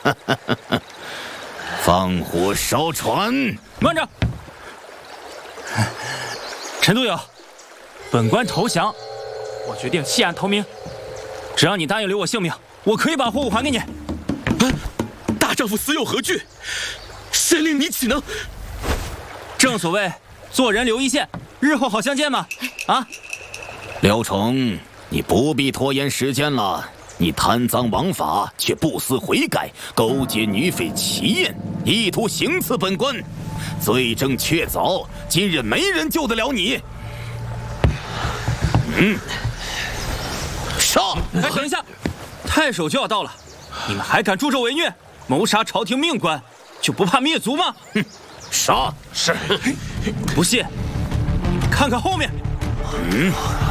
放火烧船！ 慢着，陈都友，本官投降，我决定弃暗投明。只要你答应留我性命，我可以把货物还给你。 大丈夫死有何惧？县令你岂能？ 正所谓做人留一线，日后好相见嘛！啊， 刘崇，你不必拖延时间了。你贪赃枉法，却不思悔改，勾结女匪齐燕，意图行刺本官，罪证确凿，今日没人救得了你。杀！ 哎，等一下，太守就要到了，你们还敢助纣为虐，谋杀朝廷命官，就不怕灭族吗？ 哼！杀！ 是。 不信，你们看看后面。